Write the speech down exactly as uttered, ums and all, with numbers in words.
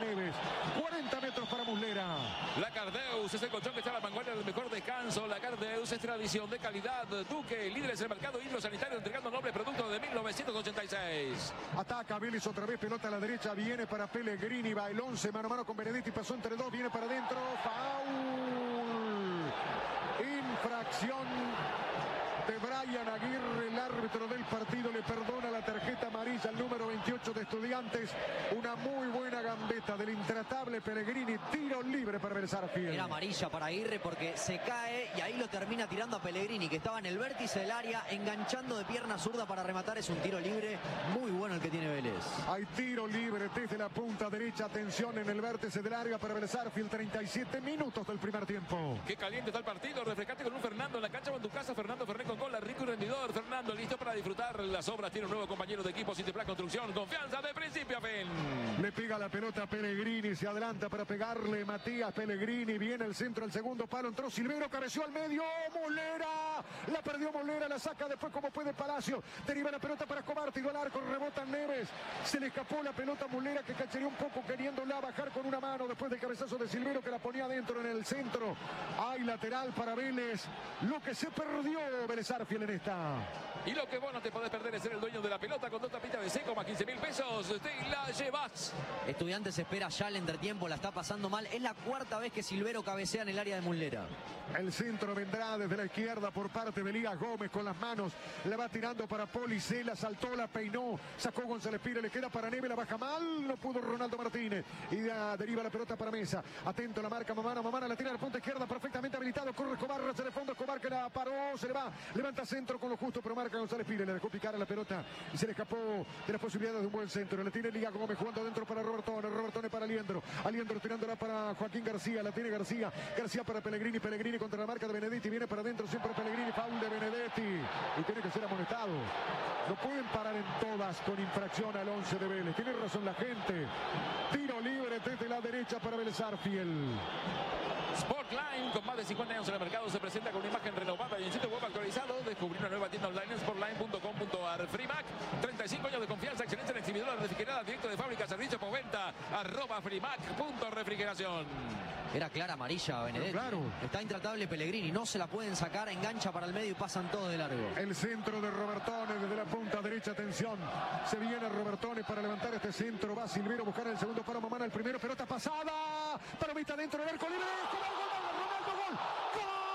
Neves. cuarenta metros para Muslera. La Cardeus es el colchón que está a la vanguardia del mejor descanso. La Cardeus es tradición de calidad. Duque, líderes del mercado hidrosanitario, entregando nobles productos de mil novecientos ochenta y seis. Ataca Vélez otra vez, pelota a la derecha, viene para Pellegrini, va el once, mano a mano con Benedetti, pasó entre dos, viene para adentro, foul. Infracción de Brian Aguirre, el árbitro del partido le perdona la tarjeta amarilla al número veintiocho de Estudiantes. Una muy buena gambeta del intratable Pellegrini, tiro libre para Vélez Sarsfield. Era amarilla para Aguirre porque se cae y ahí lo termina tirando a Pellegrini, que estaba en el vértice del área, enganchando de pierna zurda para rematar. Es un tiro libre muy bueno el que tiene Vélez. Hay tiro libre desde la punta derecha, atención en el vértice del área para Vélez Sarsfield, treinta y siete minutos del primer tiempo. Qué caliente está el partido, refrescate con un Fernando en la cancha o en tu casa. Fernando Fernet con gol, rico y rendidor. Fernando listo para disfrutar las obras, tiene un nuevo compañero de equipo, Citiplan Construcción, confianza de principio a fin. Le pega la pelota a Pellegrini, se adelanta para pegarle Matías Pellegrini, viene el centro, el segundo palo, entró Silvero, cabeció al medio, Muslera, la perdió Muslera, la saca después como puede Palacio, deriva la pelota para Escobar, tiró al arco, rebota Neves, se le escapó la pelota a Muslera que cachereó un poco queriéndola bajar con una mano después del cabezazo de Silvero que la ponía adentro en el centro. Hay lateral para Vélez, lo que se perdió Vélez Sarsfield en esta. Y lo que vos no te podés perder es ser el dueño de la pelota con dos tapitas de seco más quince mil pesos. Te la llevas. Estudiantes espera ya el entretiempo, la está pasando mal. Es la cuarta vez que Silvero cabecea en el área de Muslera. El centro vendrá desde la izquierda por parte de Elías Gómez con las manos. La va tirando para Policela, saltó, la peinó, sacó González Pires, le queda para Neves, la baja mal, no pudo Ronaldo Martínez. Y ya deriva la pelota para Mesa. Atento, la marca Mamana, Mamana la tira al punta izquierda, perfectamente habilitado. Corre Escobar, se de fondo, Escobar que la paró, se le va, levanta centro con lo justo, pero marca González Pires, le dejó picar a la pelota y se le escapó de las posibilidades de un buen centro. La tiene Elías Gómez jugando adentro para Robertone, Robertone para Aliendro, Aliendro tirándola para Joaquín García, la tiene García, García para Pellegrini, Pellegrini contra la marca de Benedetti, viene para adentro siempre Pellegrini, foul de Benedetti y tiene que ser amonestado. No pueden parar en todas con infracción al once de Vélez, tiene razón la gente. Tiro libre desde la derecha para Vélez Sarsfield. Sportline, con más de cincuenta años en el mercado, se presenta con una imagen renovada y en sitio web actualizado. Descubrir una nueva tienda online en sportline punto com punto ar. Freemac, treinta y cinco años de confianza, excelencia en exhibidora refrigerada, directo de fábrica, servicio por venta, arroba freemac punto refrigeración. Era clara amarilla Benedetti. Claro. Está intratable Pellegrini, no se la pueden sacar, engancha para el medio y pasan todos de largo. El centro de Robertone desde la punta derecha, atención. Se viene Robertone para levantar este centro. Va Silvero a buscar el segundo palo, Mamana el primero, pelota pasada. Palomita dentro del arco libre. ¡Gol, gol, gol! ¡Ronaldo, gol! ¡Gol!